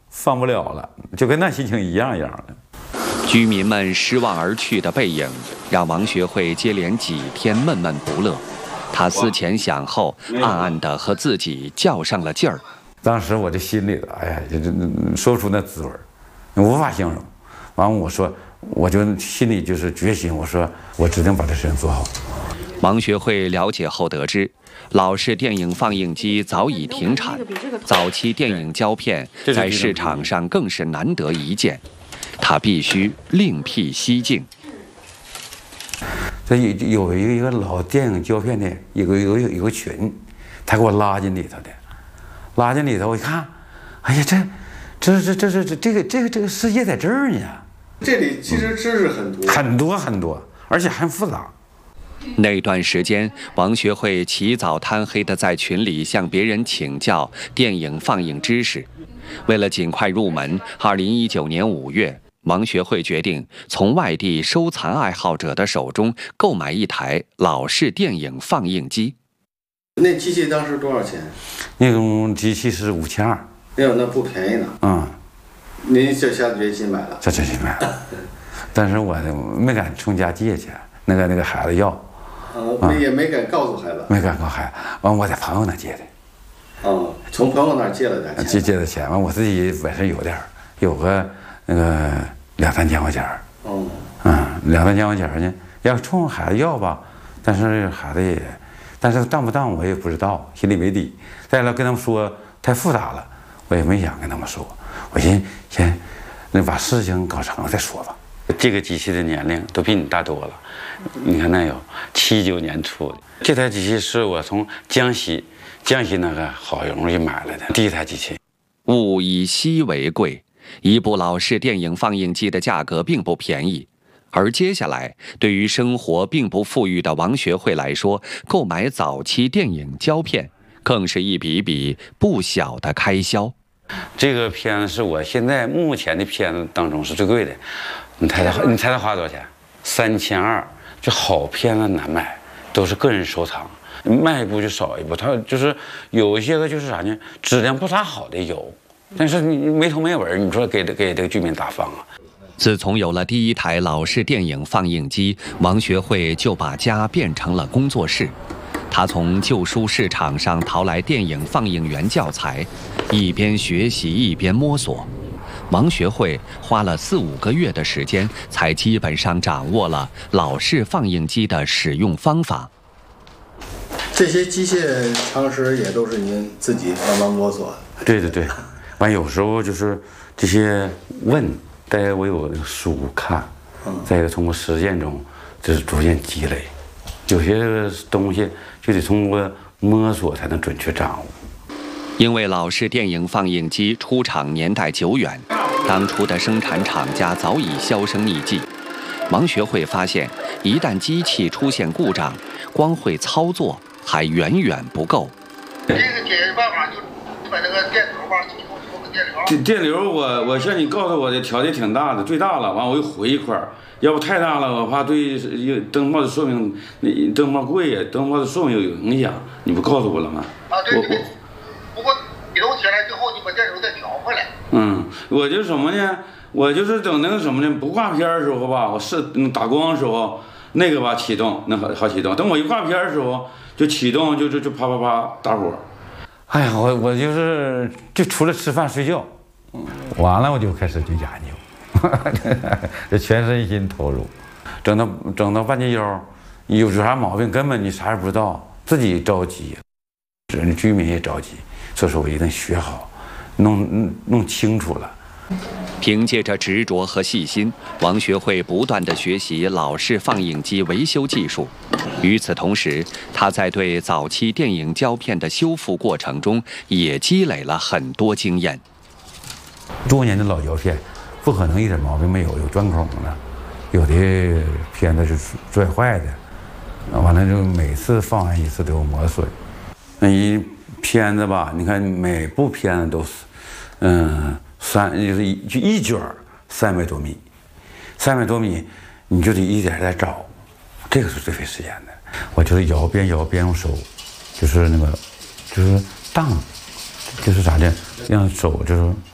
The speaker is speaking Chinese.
放不了了，就跟那心情一样的。 居民们失望而去的背影，让王学会接连几天闷闷不乐。他思前想后，暗暗地和自己较上了劲儿。 当时我这心里，哎呀，就说不出那滋味，无法形容。完，我说，我就心里就是决心，我说我指定把这事情做好。 王学会了解后得知，老式电影放映机早已停产，早期电影胶片在市场上更是难得一见，他必须另辟蹊径。 这有一个老电影胶片的有个群，他给我拉进里头的，拉进里头我一看，哎呀，这个世界在这儿呢。 这里其实知识很多，而且很复杂。 那段时间，王学会起早贪黑地在群里向别人请教电影放映知识。为了尽快入门，2019年5月，王学会决定从外地收藏爱好者的手中购买一台老式电影放映机。 那机器当时多少钱？ 那种机器是5200。哎呦，那不便宜呢。 嗯。 您就下决心买了？ 下决心买了，但是我没敢从家借去，那个孩子要。 也没敢告诉孩子。 没敢告诉孩子，完我在朋友那借的。 哦，从朋友那借了点钱。 借的钱，完我自己本身有点，有个那个2、3千块钱。 哦。 2、3千块钱呢，要冲孩子要吧，但是孩子也，但是当不当我也不知道，心里没底。再来跟他们说太复杂了，我也没想跟他们说。我先那把事情搞成了再说吧。这个机器的年龄都比你大多了，你看那有79年出的。这台机器是我从江西那个好容易买来的第一台机器。 物以稀为贵，一部老式电影放映机的价格并不便宜。而接下来，对于生活并不富裕的王学会来说，购买早期电影胶片更是一笔不小的开销。 这个片子是我现在目前的片子当中是最贵的，你猜它花多少钱？3200。这好片子难买，都是个人收藏，卖一部就少一部。它就是有一些个就是啥呢，质量不咋好的有，但是你没头没尾，你说给这个居民咋放啊？ 自从有了第一台老式电影放映机，王学会就把家变成了工作室。他从旧书市场上淘来电影放映员教材，一边学习一边摸索。王学会花了4、5个月的时间，才基本上掌握了老式放映机的使用方法。 这些机械常识也都是您自己慢慢摸索的。 对，完有时候就是这些问，再我有书看，再一个通过实践中，就是逐渐积累。有些东西就得通过摸索才能准确掌握。 因为老式电影放映机出厂年代久远，当初的生产厂家早已销声匿迹。王学会发现，一旦机器出现故障，光会操作还远远不够。 这个解决办法就把这个电流吧，抽个电流。 电流我像你告诉我的条件挺大的，最大了，完我又回一块儿。要不太大了，我怕对灯泡的寿命，灯泡贵呀，灯泡的寿命有影响。你不告诉我了吗？ 对。不过启动起来之后，你把电流再调回来。 我就是什么呢？我就是等那个什么呢？不挂片的时候吧，我是打光的时候，那个吧启动那好启动。等我一挂片的时候，就启动就啪啪啪打火。哎呀，我就除了吃饭睡觉，完了我就开始去研究。这全身心投入，整到半截腰，有啥毛病根本你啥也不知道，自己着急，居民也着急，所以说我一定学好，弄清楚了。 凭借着执着和细心，王学会不断地学习老式放映机维修技术。与此同时，他在对早期电影胶片的修复过程中，也积累了很多经验。 多年的老胶片。不可能一点毛病没有，有钻孔的，有的片子是拽坏的，完了就每次放完一次都有磨损。那一片子吧，你看每部片子都是，就是一卷300多米，300多米，你就得一点点找，这个是最费时间的。我就是摇边用手，就是那个，就是荡，就是啥的，让手就是